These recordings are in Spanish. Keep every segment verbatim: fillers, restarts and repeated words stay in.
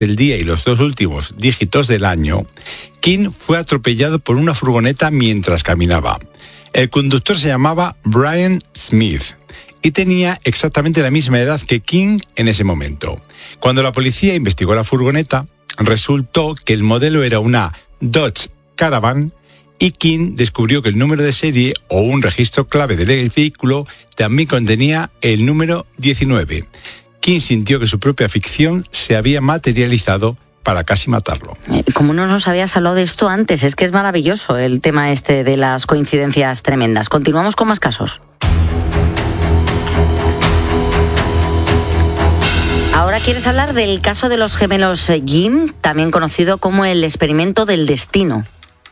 del día y los dos últimos dígitos del año, King fue atropellado por una furgoneta mientras caminaba. El conductor se llamaba Brian Smith y tenía exactamente la misma edad que King en ese momento. Cuando la policía investigó la furgoneta, resultó que el modelo era una Dodge Caravan y King descubrió que el número de serie o un registro clave del vehículo también contenía el número diecinueve. King sintió que su propia ficción se había materializado para casi matarlo. ¿Cómo no nos habías hablado de esto antes? Es que es maravilloso el tema este de las coincidencias tremendas. Continuamos con más casos. Ahora quieres hablar del caso de los gemelos Jim, también conocido como el experimento del destino.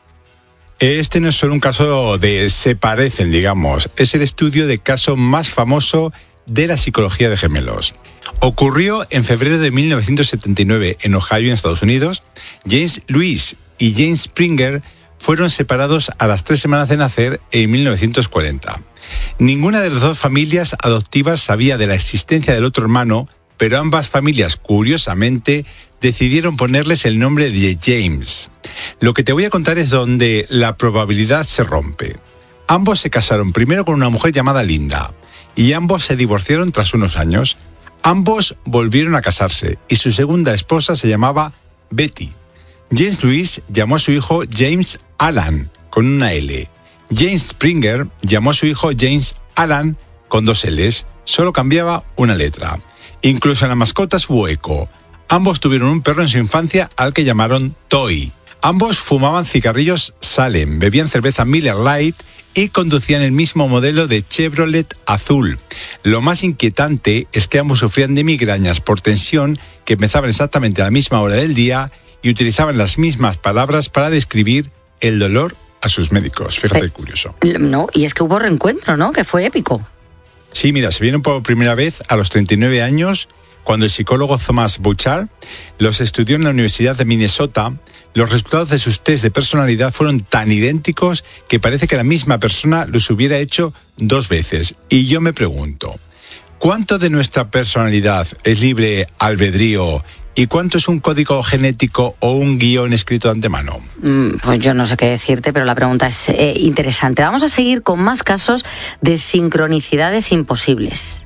Este no es solo un caso de se parecen, digamos, es el estudio de caso más famoso de la psicología de gemelos. Ocurrió en febrero de mil novecientos setenta y nueve en Ohio, en Estados Unidos. James Lewis y James Springer fueron separados a las tres semanas de nacer en mil novecientos cuarenta. Ninguna de las dos familias adoptivas sabía de la existencia del otro hermano, pero ambas familias, curiosamente, decidieron ponerles el nombre de James. Lo que te voy a contar es donde la probabilidad se rompe. Ambos se casaron primero con una mujer llamada Linda, y ambos se divorciaron tras unos años. Ambos volvieron a casarse, y su segunda esposa se llamaba Betty. James Lewis llamó a su hijo James Alan, con una L. James Springer llamó a su hijo James Alan, con dos L's. Solo cambiaba una letra. Incluso en las mascotas hubo eco. Ambos tuvieron un perro en su infancia al que llamaron Toy. Ambos fumaban cigarrillos Salem, bebían cerveza Miller Lite y conducían el mismo modelo de Chevrolet azul. Lo más inquietante es que ambos sufrían de migrañas por tensión que empezaban exactamente a la misma hora del día y utilizaban las mismas palabras para describir el dolor a sus médicos. Fíjate, eh, curioso. No, y es que hubo reencuentro, ¿no? Que fue épico. Sí, mira, se vieron por primera vez a los treinta y nueve años, cuando el psicólogo Thomas Bouchard los estudió en la Universidad de Minnesota. Los resultados de sus test de personalidad fueron tan idénticos que parece que la misma persona los hubiera hecho dos veces. Y yo me pregunto, ¿cuánto de nuestra personalidad es libre albedrío y cuánto es un código genético o un guión escrito de antemano? Mm, pues yo no sé qué decirte, pero la pregunta es eh, interesante. Vamos a seguir con más casos de sincronicidades imposibles.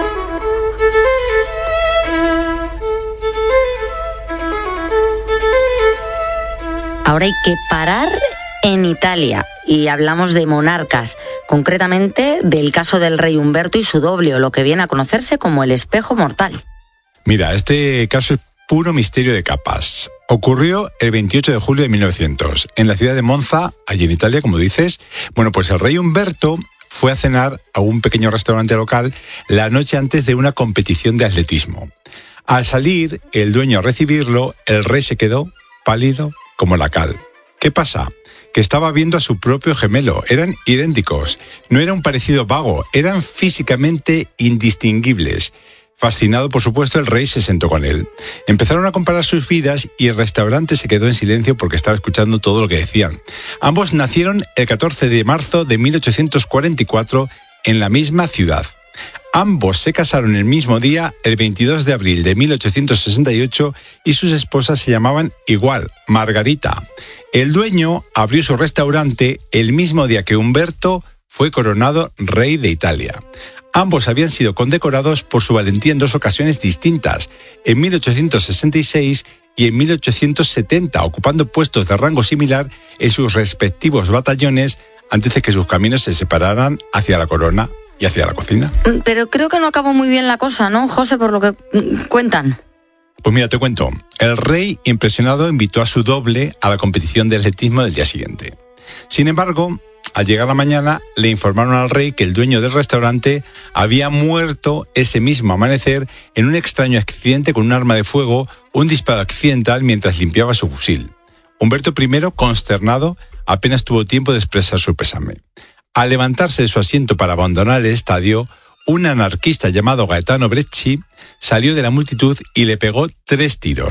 Ahora hay que parar en Italia y hablamos de monarcas, concretamente del caso del rey Humberto y su doble, o lo que viene a conocerse como el espejo mortal. Mira, este caso es puro misterio de capas. Ocurrió el veintiocho de julio de mil novecientos, en la ciudad de Monza, allí en Italia, como dices. Bueno, pues el rey Humberto fue a cenar a un pequeño restaurante local la noche antes de una competición de atletismo. Al salir, el dueño a recibirlo, el rey se quedó pálido como la cal. ¿Qué pasa? Que estaba viendo a su propio gemelo. Eran idénticos. No era un parecido vago, eran físicamente indistinguibles. Fascinado, por supuesto, el rey se sentó con él. Empezaron a comparar sus vidas y el restaurante se quedó en silencio porque estaba escuchando todo lo que decían. Ambos nacieron el catorce de marzo de mil ochocientos cuarenta y cuatro en la misma ciudad. Ambos se casaron el mismo día, el veintidós de abril de mil ochocientos sesenta y ocho, y sus esposas se llamaban igual, Margarita. El dueño abrió su restaurante el mismo día que Humberto fue coronado rey de Italia. Ambos habían sido condecorados por su valentía en dos ocasiones distintas, en mil ochocientos sesenta y seis y en mil ochocientos setenta, ocupando puestos de rango similar en sus respectivos batallones antes de que sus caminos se separaran hacia la corona y hacia la cocina. Pero creo que no acabó muy bien la cosa, ¿no, José, por lo que cuentan? Pues mira, te cuento. El rey, impresionado, invitó a su doble a la competición de atletismo del día siguiente. Sin embargo, al llegar la mañana, le informaron al rey que el dueño del restaurante había muerto ese mismo amanecer en un extraño accidente con un arma de fuego, un disparo accidental mientras limpiaba su fusil. Humberto primero, consternado, apenas tuvo tiempo de expresar su pésame. Al levantarse de su asiento para abandonar el estadio, un anarquista llamado Gaetano Bresci salió de la multitud y le pegó tres tiros.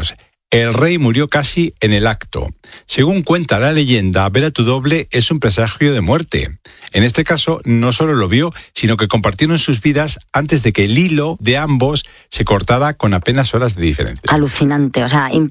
El rey murió casi en el acto. Según cuenta la leyenda, ver a tu doble es un presagio de muerte. En este caso, no solo lo vio, sino que compartieron sus vidas antes de que el hilo de ambos se cortara con apenas horas de diferencia. Alucinante, o sea,